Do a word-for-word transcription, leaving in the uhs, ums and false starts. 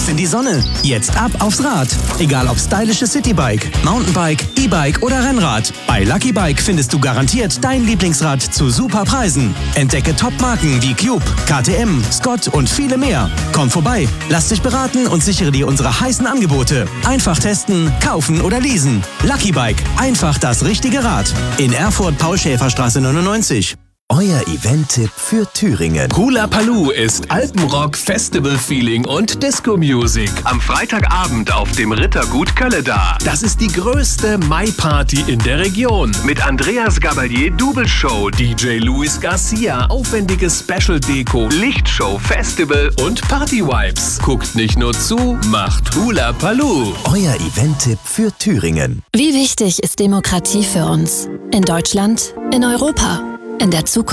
in die Sonne. Jetzt ab aufs Rad. Egal ob stylisches Citybike, Mountainbike, E-Bike oder Rennrad. Bei Lucky Bike findest du garantiert dein Lieblingsrad zu super Preisen. Entdecke Top-Marken wie Cube, K T M, Scott und viele mehr. Komm vorbei, lass dich beraten und sichere dir unsere heißen Angebote. Einfach testen, kaufen oder leasen. Lucky Bike, einfach das richtige Rad. In Erfurt Paul-Schäfer-Straße neunundneunzig. Euer Event-Tipp für Thüringen. Hula Paloo ist Alpenrock, Festival-Feeling und Disco-Music. Am Freitagabend auf dem Rittergut Kölleda. Das ist die größte Mai-Party in der Region. Mit Andreas Gabalier Double-Show, D J Luis Garcia, aufwendige Special-Deko, Lichtshow, Festival und Party-Vibes. Guckt nicht nur zu, macht Hula Paloo. Euer Event-Tipp für Thüringen. Wie wichtig ist Demokratie für uns? In Deutschland, in Europa, in der Zukunft.